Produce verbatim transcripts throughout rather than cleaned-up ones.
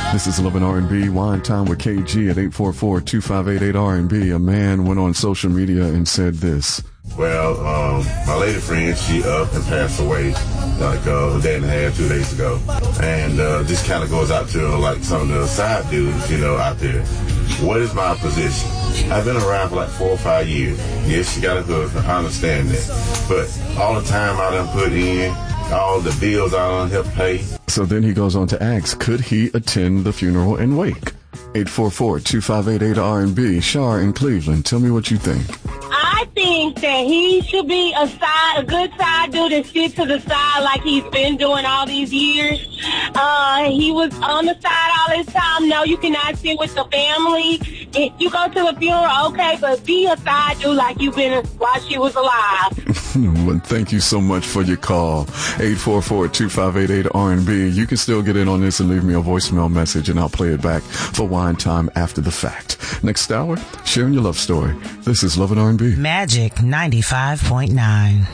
This is Love and R and B, Wine Time with K G at eight four four, two five eight, eight R and B. A man went on social media and said this. Well, um, my lady friend, she up and passed away like uh, a day and a half, two days ago. And uh, this kind of goes out to like some of the side dudes, you know, out there. What is my position? I've been around for like four or five years. Yes, she got a husband. I understand that. But all the time I done put in, all the bills I done helped pay. So then he goes on to ask, could he attend the funeral and wake? eight four four, two five eight, eight R and B. Shar in Cleveland, tell me what you think. I think that he should be a side, a good side dude and sit to the side like he's been doing all these years. Uh, he was on the side all this time. No, you cannot sit with the family. If you go to the funeral, okay, but be a side dude like you've been while she was alive. Well, thank you so much for your call. eight four four, two five eight, eight R and B. You can still get in on this and leave me a voicemail message, and I'll play it back for Wine Time after the fact. Next hour, sharing your love story. This is Love and R and B. Magic ninety-five point nine.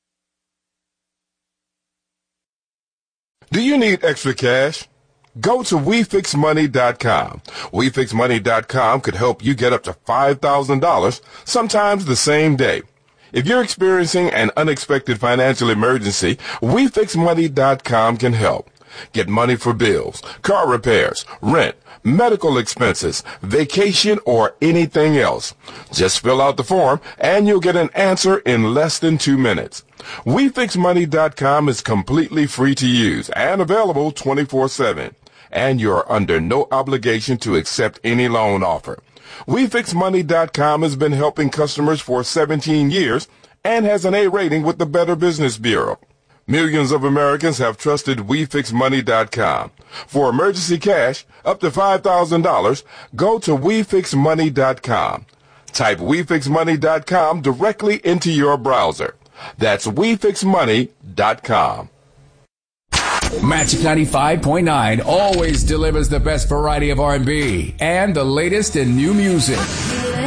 Do you need extra cash? Go to we fix money dot com. we fix money dot com could help you get up to five thousand dollars, sometimes the same day. If you're experiencing an unexpected financial emergency, we fix money dot com can help. Get money for bills, car repairs, rent, medical expenses, vacation, or anything else. Just fill out the form and you'll get an answer in less than two minutes. we fix money dot com is completely free to use and available twenty-four seven. And you're under no obligation to accept any loan offer. we fix money dot com has been helping customers for seventeen years and has an A rating with the Better Business Bureau. Millions of Americans have trusted we fix money dot com. For emergency cash, up to five thousand dollars, go to we fix money dot com. Type we fix money dot com directly into your browser. That's we fix money dot com. Magic ninety-five point nine always delivers the best variety of R and B and the latest in new music.